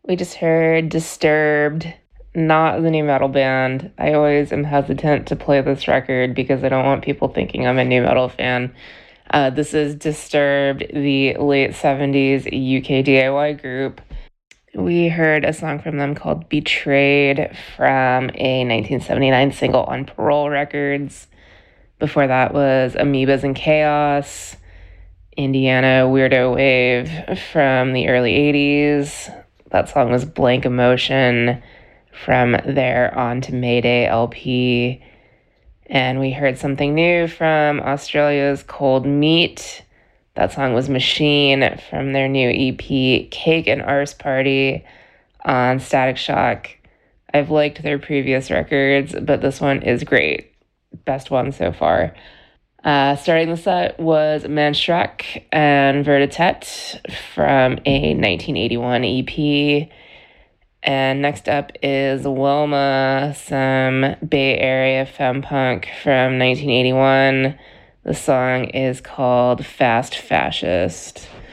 We just heard Disturbed, not the new metal band. I always am hesitant to play this record because I don't want people thinking I'm a new metal fan. This is Disturbed, the late 70s UK DIY group. We heard a song from them called Betrayed from a 1979 single on Parole Records. Before that was Amoebas and Chaos, Indiana Weirdo Wave from the early 80s. That song was Blank Emotion from their On to Mayday LP. And we heard something new from Australia's Cold Meat. That song was Machine from their new EP, Cake and Arse Party, on Static Shock. I've liked their previous records, but this one is great. Best one so far. Starting the set was Manstruck and Vertitet from a 1981 EP. And next up is Wilma, some Bay Area femme punk from 1981. The song is called Fast Fascist.